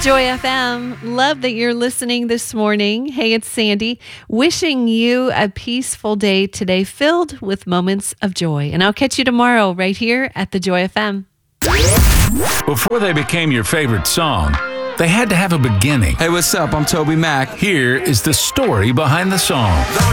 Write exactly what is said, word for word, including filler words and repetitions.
Joy F M. Love that you're listening this morning. Hey, it's Sandy. Wishing you a peaceful day today filled with moments of joy. And I'll catch you tomorrow right here at the Joy F M. Before they became your favorite song, they had to have a beginning. Hey, what's up? I'm Toby Mac. Here is the story behind the song.